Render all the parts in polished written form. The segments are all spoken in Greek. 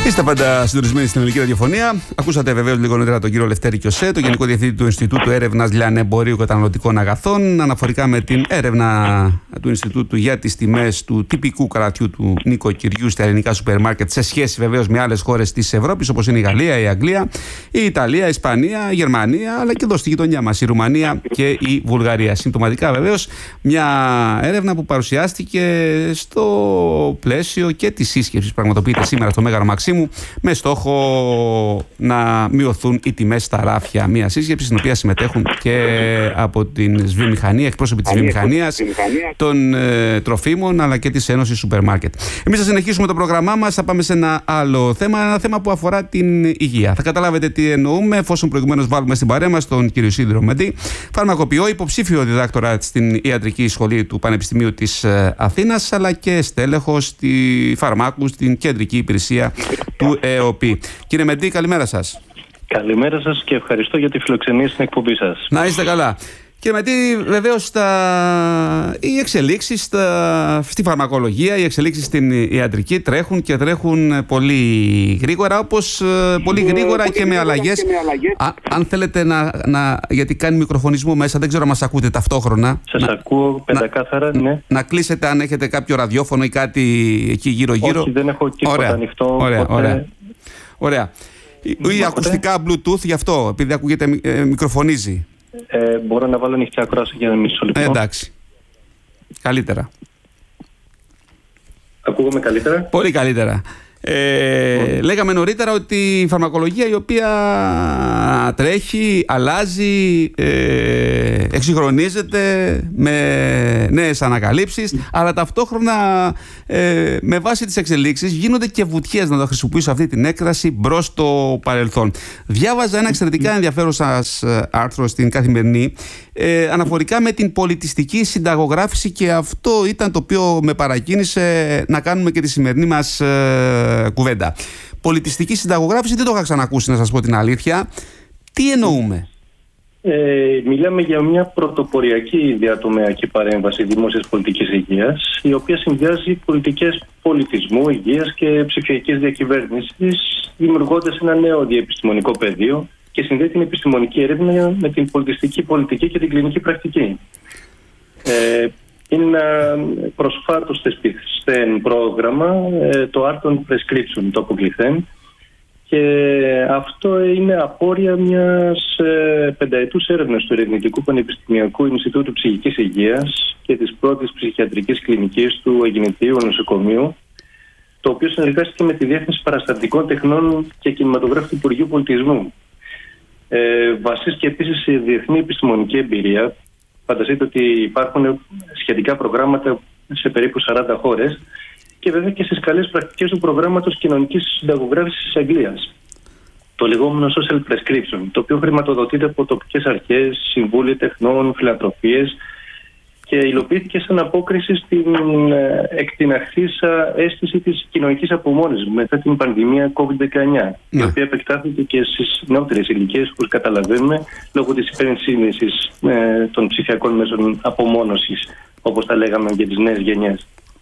Είστε πάντα συντονισμένοι στην ελληνική ραδιοφωνία. Ακούσατε βεβαίως λίγο νωρίτερα τον κύριο Λευτέρη Κιωσέ, τον Γενικό Διευθυντή του Ινστιτούτου Έρευνας Λιανεμπορίου Καταναλωτικών Αγαθών, αναφορικά με την έρευνα του Ινστιτούτου για τις τιμές του τυπικού καρατιού του νοικοκυριού στα ελληνικά σούπερ μάρκετ, σε σχέση βεβαίως με άλλες χώρες της Ευρώπης, όπως είναι η Γαλλία, η Αγγλία, η Ιταλία, η Ισπανία, η Γερμανία, αλλά και εδώ στη γειτονιά μας, η Ρουμανία και η Βουλγαρία. Συμπτωματικά βεβαίως μια έρευνα που παρουσιάστηκε στο πλαίσιο και της σύσκεψης που πραγματοποιείται σήμερα στο Μέγαρο Μαξίμου, με στόχο να μειωθούν οι τιμές στα ράφια. Μια σύσκεψη στην οποία συμμετέχουν και από την βιομηχανία, εκπρόσωποι της βιομηχανίας, των τροφίμων, αλλά και της Ένωσης Σούπερ Μάρκετ. Εμείς θα συνεχίσουμε το πρόγραμμά μας. Θα πάμε σε ένα άλλο θέμα, ένα θέμα που αφορά την υγεία. Θα καταλάβετε τι εννοούμε, εφόσον προηγουμένως βάλουμε στην παρέα μας τον κύριο Σίδηρο Μεντή, φαρμακοποιό, υποψήφιο διδάκτορα στην Ιατρική Σχολή του Πανεπιστημίου της Αθήνας, αλλά και στέλεχος στη φαρμάκου στην Κεντρική Υπηρεσία του ΕΟΠΗ. Κύριε Μεντή, καλημέρα σας. Καλημέρα σας και ευχαριστώ για τη φιλοξενία στην εκπομπή σας. Να είστε καλά. Κύριε Μεντή, βεβαίως οι εξελίξεις στη φαρμακολογία, οι εξελίξεις στην ιατρική τρέχουν και τρέχουν πολύ γρήγορα, όπως πολύ γρήγορα και με αλλαγές. Αν θέλετε γιατί κάνει μικροφωνισμό μέσα, δεν ξέρω αν μας ακούτε ταυτόχρονα. Σας ακούω πεντακάθαρα, ναι. Να κλείσετε αν έχετε κάποιο ραδιόφωνο ή κάτι εκεί γύρω-γύρω. Όχι, δεν έχω τίποτα ανοιχτό. Ωραία. Ή ακουστικά Bluetooth, γι' αυτό, επειδή ακούγεται μικροφωνίζει. Μπορώ να βάλω ανοιχτή ακρόαση για ένα μισό λεπτό. Εντάξει. Καλύτερα. Ακούγομαι καλύτερα. Πολύ καλύτερα. Λέγαμε νωρίτερα ότι η φαρμακολογία, η οποία τρέχει, αλλάζει, εξυγχρονίζεται με νέες ανακαλύψεις, αλλά ταυτόχρονα με βάση τις εξελίξεις γίνονται και βουτιές, να το χρησιμοποιήσω αυτή την έκφραση, μπρος στο παρελθόν. Διάβαζα ένα εξαιρετικά ενδιαφέρον σας άρθρο στην Καθημερινή αναφορικά με την πολιτιστική συνταγογράφηση, και αυτό ήταν το οποίο με παρακίνησε να κάνουμε και τη σημερινή μας κουβέντα. Πολιτιστική συνταγογράφηση δεν το είχα ξανακούσει, να σας πω την αλήθεια. Τι εννοούμε? Μιλάμε για μια πρωτοποριακή διατομεακή παρέμβαση δημόσιας πολιτικής υγείας, η οποία συνδυάζει πολιτικές πολιτισμού, υγείας και ψηφιακής διακυβέρνησης, δημιουργώντας ένα νέο διεπιστημονικό πεδίο και συνδέει την επιστημονική έρευνα με την πολιτιστική πολιτική και την κλινική πρακτική. Είναι ένα προσφάτως θεσπιστέν πρόγραμμα, το Art on Prescription, το αποκλειθέν, και αυτό είναι απόρρια μιας πενταετούς έρευνας του Ερευνητικού Πανεπιστημιακού Ινστιτούτου Ψυχικής Υγείας και της πρώτης ψυχιατρικής κλινικής του Αιγινητίου Νοσοκομείου, το οποίο συνεργάστηκε με τη Διεύθυνση Παραστατικών Τεχνών και Κινηματογράφου του Υπουργείου Πολιτισμού. Βασίστηκε επίσης σε διεθνή επιστημονική εμπειρία. Φανταστείτε ότι υπάρχουν σχετικά προγράμματα σε περίπου 40 χώρες και βέβαια και στις καλές πρακτικές του προγράμματος κοινωνικής συνταγογράφησης της Αγγλίας. Το λεγόμενο Social Prescription, το οποίο χρηματοδοτείται από τοπικές αρχές, συμβούλια τεχνών, φιλανθρωπίες, και υλοποιήθηκε σαν απόκριση στην εκτιναχθήσα αίσθηση της κοινωνικής απομόνωσης μετά την πανδημία COVID-19, η οποία επεκτάθηκε και στις νεότερες ηλικίες, όπως καταλαβαίνουμε, λόγω της υπερσύνδεσης των ψηφιακών μέσων απομόνωσης, όπως τα λέγαμε, για τις νέες γενιές.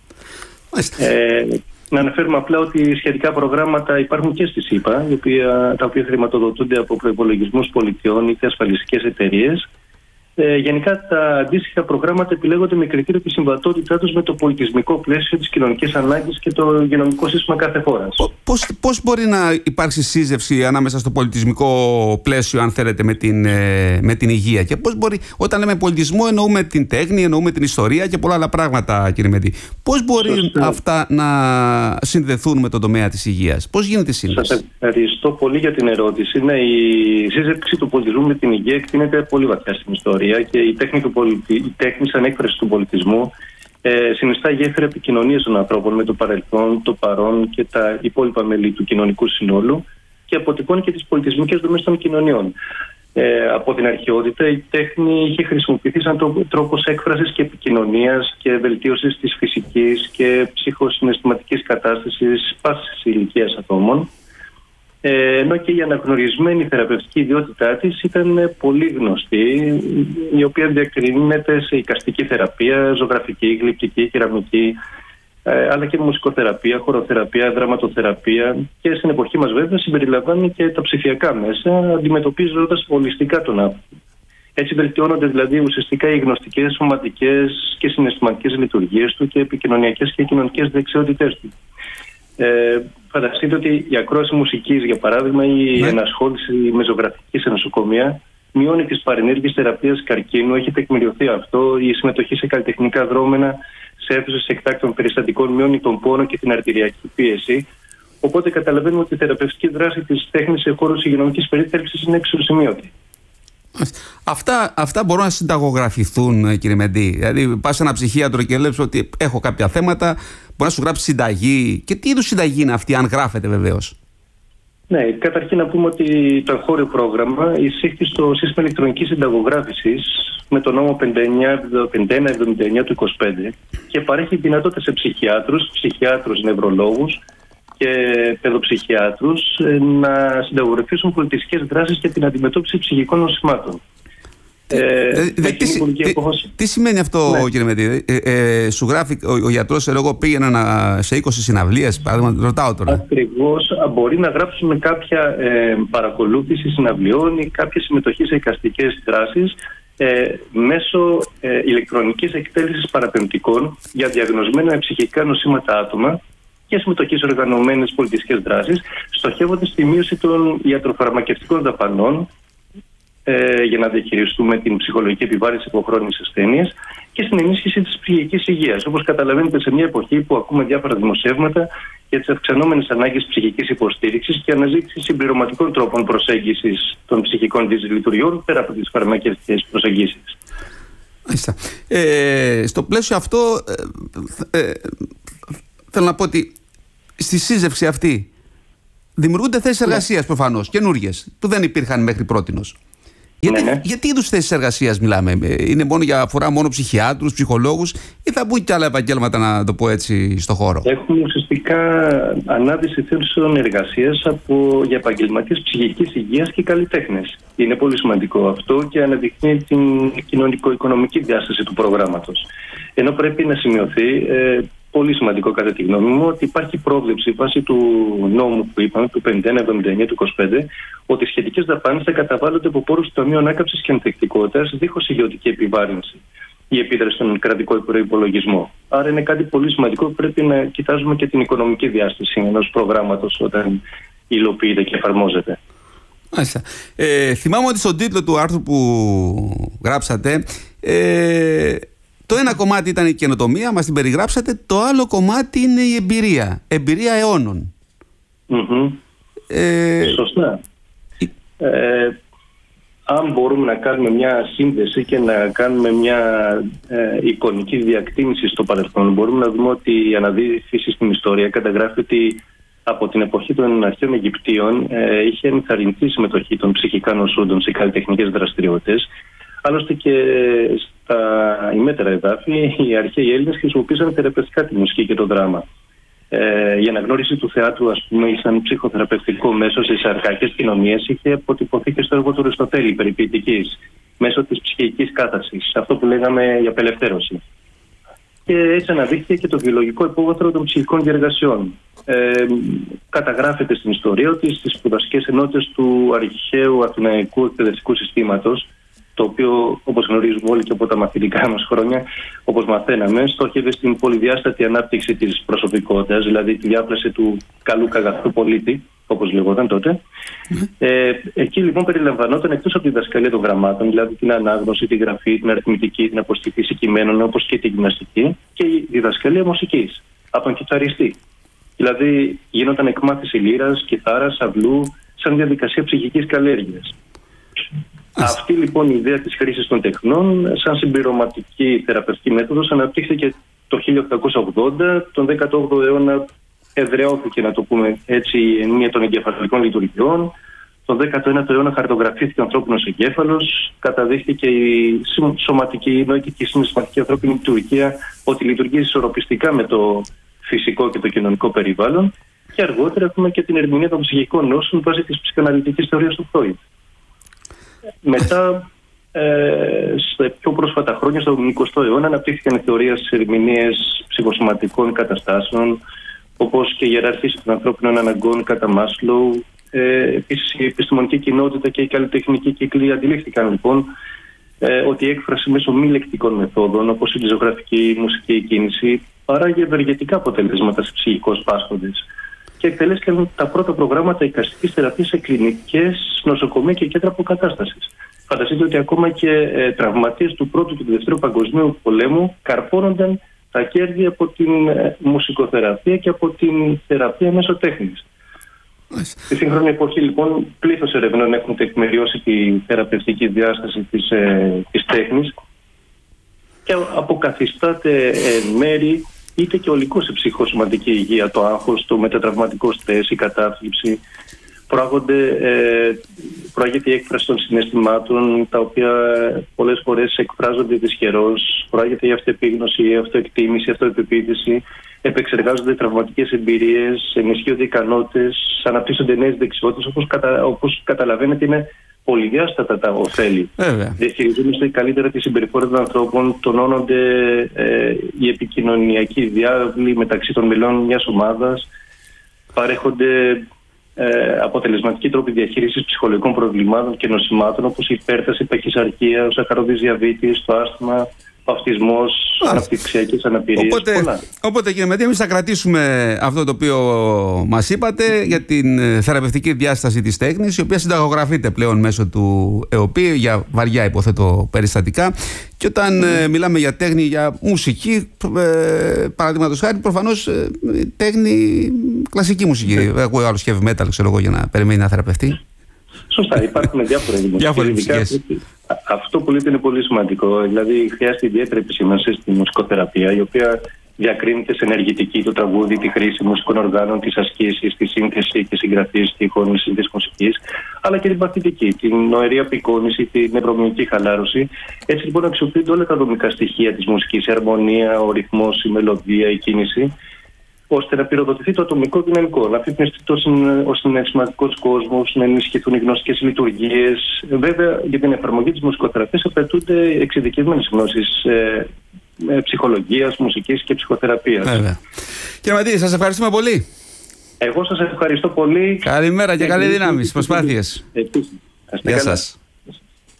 Να αναφέρουμε απλά ότι σχετικά προγράμματα υπάρχουν και στη ΣΥΠΑ, τα οποία χρηματοδοτούνται από προϋπολογισμούς πολιτιών ή ασφαλιστικές εταιρείες. Γενικά, τα αντίστοιχα προγράμματα επιλέγονται με κριτήριο τη συμβατότητά τους με το πολιτισμικό πλαίσιο, τις κοινωνικές ανάγκες και το υγειονομικό σύστημα κάθε χώρας. Πώς μπορεί να υπάρξει σύζευση ανάμεσα στο πολιτισμικό πλαίσιο, αν θέλετε, με την υγεία? Και πώς μπορεί, όταν λέμε πολιτισμό, εννοούμε την τέχνη, εννοούμε την ιστορία και πολλά άλλα πράγματα, κύριε Μεντή. Πώς μπορεί αυτά να συνδεθούν με τον τομέα της υγείας? Πώς γίνεται η σύνδεση? Σας ευχαριστώ πολύ για την ερώτηση. Ναι, η σύζευξη του πολιτισμού με την υγεία εκτείνεται πολύ βαθιά στην ιστορία. Και η τέχνη σαν έκφραση του πολιτισμού συνιστά γέφυρα επικοινωνίας των ανθρώπων με το παρελθόν, το παρόν και τα υπόλοιπα μέλη του κοινωνικού συνόλου, και αποτυπώνει και τις πολιτισμικές δομές των κοινωνιών. Από την αρχαιότητα η τέχνη είχε χρησιμοποιηθεί σαν τρόπος έκφρασης και επικοινωνίας και βελτίωσης της φυσικής και ψυχοσυναισθηματικής κατάστασης πάσης ηλικίας ατόμων. Ενώ και η αναγνωρισμένη θεραπευτική ιδιότητά της ήταν πολύ γνωστή, η οποία διακρίνεται σε εικαστική θεραπεία, ζωγραφική, γλυπτική, κεραμική, αλλά και μουσικοθεραπεία, χοροθεραπεία, δραματοθεραπεία και στην εποχή μας βέβαια συμπεριλαμβάνει και τα ψηφιακά μέσα, αντιμετωπίζοντας ολιστικά τον άνθρωπο. Έτσι βελτιώνονται δηλαδή ουσιαστικά οι γνωστικές, σωματικές και συναισθηματικές λειτουργίες του και επικοινωνιακές και κοινωνικές δεξιότητές του. Φανταστείτε ότι η ακρόαση μουσικής, για παράδειγμα, ή η ενασχόληση με ζωγραφική σε νοσοκομεία μειώνει τις παρενέργειες θεραπείας καρκίνου, έχει τεκμηριωθεί αυτό, η συμμετοχή σε καλλιτεχνικά δρόμενα, σε αίθουσες εκτάκτων περιστατικών μειώνει τον πόνο και την αρτηριακή πίεση. Οπότε καταλαβαίνουμε ότι η θεραπευτική δράση της τέχνης σε χώρους υγειονομικής περίθαλψης είναι εξωσημείωτη. Αυτά μπορούν να συνταγογραφηθούν, κύριε Μεντή? Δηλαδή, πας σε ένα ψυχίατρο και λες ότι έχω κάποια θέματα, μπορεί να σου γράψει συνταγή. Και τι είδους συνταγή είναι αυτή, αν γράφεται βεβαίως? Ναι, καταρχήν να πούμε ότι το εγχώριο πρόγραμμα εισήχθη στο σύστημα ηλεκτρονικής συνταγογράφησης με το νόμο 5179 του 25 και παρέχει δυνατότητα σε ψυχιάτρους, νευρολόγους και παιδοψυχιάτρους να συνταγογραφήσουν πολιτιστικές δράσεις για την αντιμετώπιση ψυχικών νοσημάτων. Τι σημαίνει αυτό, ναι, κύριε Μεντή? Σου γράφει ο γιατρός, εγώ πήγαινα σε 20 συναυλίες, παράδειγμα, ρωτάω τώρα. Ακριβώς, μπορεί να γράψουν κάποια παρακολούθηση συναυλιών ή κάποια συμμετοχή σε εικαστικές δράσεις μέσω ηλεκτρονικής εκτέλεσης παραπεμπτικών για διαγνωσμένα ψυχικά νοσήματα άτομα και συμμετοχή σε οργανωμένες πολιτιστικές δράσεις, στοχεύονται στη μείωση των ιατροφαρμακευτικών δαπανών για να διαχειριστούμε την ψυχολογική επιβάρυνση από χρόνιες ασθένειες και στην ενίσχυση της ψυχικής υγείας. Όπως καταλαβαίνετε, σε μια εποχή που ακούμε διάφορα δημοσιεύματα για τις αυξανόμενες ανάγκες ψυχικής υποστήριξης και αναζήτηση συμπληρωματικών τρόπων προσέγγισης των ψυχικών δυσλειτουργιών πέρα από τις φαρμακευτικές προσεγγίσεις. Στο πλαίσιο αυτό, θέλω να πω ότι στη σύζευξη αυτή δημιουργούνται θέσεις εργασίας, προφανώς, καινούργιες, που δεν υπήρχαν μέχρι πρότινος. Γιατί είδους θέσεις εργασίας μιλάμε? Είναι αφορά μόνο ψυχιάτρους, ψυχολόγους, ή θα μπουν και άλλα επαγγέλματα, να το πω έτσι, στο χώρο? Έχουμε ουσιαστικά ανάδυση θέσεων εργασίας για επαγγελματίες ψυχικής υγείας και καλλιτέχνες. Είναι πολύ σημαντικό αυτό και αναδεικνύει την κοινωνικο-οικονομική διάσταση του προγράμματος. Ενώ πρέπει να σημειωθεί, πολύ σημαντικό κατά τη γνώμη μου, ότι υπάρχει πρόβλεψη βάσει του νόμου που είπαμε, του 5179 του 25, ότι οι σχετικές δαπάνες θα καταβάλλονται από πόρους του Ταμείου Ανάκαμψης και Ανθεκτικότητας, δίχως ιδιωτική επιβάρυνση ή επίδραση στον κρατικό προϋπολογισμό. Άρα είναι κάτι πολύ σημαντικό που πρέπει να κοιτάζουμε και την οικονομική διάσταση ενός προγράμματος όταν υλοποιείται και εφαρμόζεται. Θυμάμαι ότι στον τίτλο του άρθρου που γράψατε, το ένα κομμάτι ήταν η καινοτομία, μας την περιγράψατε. Το άλλο κομμάτι είναι η εμπειρία αιώνων. Σωστά. Αν μπορούμε να κάνουμε μια σύνδεση και να κάνουμε μια εικονική διακτήμηση στο παρελθόν, μπορούμε να δούμε ότι η αναδύφιση στην ιστορία καταγράφει ότι από την εποχή των αρχαίων Αιγυπτίων είχε ενθαρρυνθεί η συμμετοχή των ψυχικά νοσούντων σε καλλιτεχνικές δραστηριότητες. Άλλωστε και στα ημέτερα εδάφη, οι αρχαίοι Έλληνες χρησιμοποίησαν θεραπευτικά τη μουσική και το δράμα. Η αναγνώριση του θεάτρου, ας πούμε, σαν ψυχοθεραπευτικό μέσο στις αρχαϊκές κοινωνίες είχε αποτυπωθεί και στο έργο του Αριστοτέλη, περιποιητικής, μέσω της ψυχικής κάθαρσης, αυτό που λέγαμε η απελευθέρωση. Και έτσι αναδείχθηκε και το βιολογικό υπόβαθρο των ψυχικών διεργασιών. Καταγράφεται στην ιστορία ότι στις σπουδαστικές ενότητες του αρχαίου αθηναϊκού εκπαιδευτικού συστήματος, το οποίο, όπως γνωρίζουμε όλοι και από τα μαθητικά μας χρόνια, όπως μαθαίναμε, στόχευε στην πολυδιάστατη ανάπτυξη της προσωπικότητας, δηλαδή τη διάπλαση του καλού καγαθού πολίτη, όπως λεγόταν τότε. Εκεί λοιπόν περιλαμβανόταν, εκτός από τη διδασκαλία των γραμμάτων, δηλαδή την ανάγνωση, τη γραφή, την αριθμητική, την αποστηθήση κειμένων, όπως και τη γυμναστική, και η διδασκαλία μουσικής από τον κιθαριστή. Δηλαδή γινόταν εκμάθηση λύρας, κιθάρας, αυλού, σαν διαδικασία ψυχικής καλλιέργειας. Αυτή λοιπόν η ιδέα της χρήσης των τεχνών σαν συμπληρωματική θεραπευτική μέθοδος αναπτύχθηκε το 1880, τον 18ο αιώνα εδραιώθηκε, να το πούμε έτσι, η ενία των εγκεφαλικών λειτουργιών. Τον 19ο αιώνα χαρτογραφήθηκε ο ανθρώπινος εγκέφαλος, καταδείχθηκε η σωματική, νοητική, συναισθηματική ανθρώπινη λειτουργία ότι λειτουργεί ισορροπιστικά με το φυσικό και το κοινωνικό περιβάλλον, και αργότερα έχουμε και την ερμηνεία των ψυχικών νόσων βάσει της ψυχαναλυτικής θεωρίας του Φρόιντ. Μετά στα πιο πρόσφατα χρόνια, στον 20ο αιώνα, αναπτύχθηκαν θεωρίες στις ερμηνείες ψυχοσωματικών καταστάσεων, όπως και η ιεράρχηση των ανθρώπινων αναγκών κατά Μάσλοου. Επίσης, η επιστημονική κοινότητα και οι καλλιτεχνικοί κύκλοι αντιλήφθηκαν λοιπόν ότι η έκφραση μέσω μη λεκτικών μεθόδων, όπως η ζωγραφική, η μουσική, η κίνηση, παράγει ευεργετικά αποτελέσματα σε ψυχικώς πάσχοντες. Και εκτελέστηκαν τα πρώτα προγράμματα εικαστικής θεραπείας σε κλινικές, νοσοκομεία και κέντρα αποκατάστασης. Φανταστείτε ότι ακόμα και τραυματίες του Πρώτου και του Δευτέρου Παγκοσμίου Πολέμου καρπώνονταν τα κέρδη από την μουσικοθεραπεία και από την θεραπεία μέσω τέχνης. Στη σύγχρονη εποχή, λοιπόν, πλήθος ερευνών έχουν τεκμηριώσει τη θεραπευτική διάσταση της τέχνης και αποκαθιστάται εν μέρη είτε και ολικό σε ψυχοσωματική υγεία, το άγχος, το μετατραυματικό στρες, η κατάθλιψη. Προάγεται η έκφραση των συναισθημάτων, τα οποία πολλές φορές εκφράζονται δυσχερώς. Προάγεται η αυτοεπίγνωση, η αυτοεκτίμηση, η αυτοεπεποίθηση. Επεξεργάζονται τραυματικές εμπειρίες, ενισχύονται ικανότητες, αναπτύσσονται νέες δεξιότητες. Όπως καταλαβαίνετε, είναι πολυδιάστατα τα ωφέλη. Διαχειριζόμαστε καλύτερα τη συμπεριφορά των ανθρώπων, τονώνονται οι επικοινωνιακοί διάβλοι μεταξύ των μελών μιας ομάδας, παρέχονται αποτελεσματικοί τρόποι διαχείρισης ψυχολογικών προβλημάτων και νοσημάτων, όπως η υπέρταση, η παχυσαρκία, ο σακαροδής διαβήτης, το άσθμα, ο αυτισμός, αναπτυξιακές αναπηρίες. Οπότε κύριε Μετή, εμείς θα κρατήσουμε αυτό το οποίο μας είπατε για την θεραπευτική διάσταση της τέχνης, η οποία συνταγογραφείται πλέον μέσω του ΕΟΠΗ για βαριά, υποθέτω, περιστατικά. Και όταν μιλάμε για τέχνη, για μουσική, παραδείγματος χάρη, προφανώς τέχνη, κλασική μουσική. Ακούω άλλος heavy metal, ξέρω εγώ, για να περιμένει να θεραπευτεί. Σωστά, υπάρχουν διάφορες μουσικές. Αυτό που λέτε είναι πολύ σημαντικό. Δηλαδή, χρειάζεται ιδιαίτερη επισήμανση στη μουσικοθεραπεία, η οποία διακρίνεται σε ενεργητική, το τραγούδι, τη χρήση μουσικών οργάνων, τις ασκήσεις, τη σύνθεση και συγγραφή τυχών της μουσικής, αλλά και την παθητική, την νοερή απεικόνηση, την νευρομυϊκή χαλάρωση. Έτσι λοιπόν αξιοποιούνται όλα τα δομικά στοιχεία της μουσικής, η αρμονία, ο ρυθμός, η μελωδία, η κίνηση, ώστε να πυροδοτηθεί το ατομικό δυναμικό, να αφυπνιστεί ο συναισθηματικός κόσμος, να ενισχυθούν οι γνωστικές λειτουργίες. Βέβαια, για την εφαρμογή της μουσικοθεραπείας απαιτούνται εξειδικευμένες γνώσεις ψυχολογίας, μουσικής και ψυχοθεραπείας. Βέβαια. Κύριε Ματή, σας ευχαριστούμε πολύ. Εγώ σας ευχαριστώ πολύ. Καλημέρα και καλή δύναμη στις προσπάθειες. Επίσης. Γεια σας.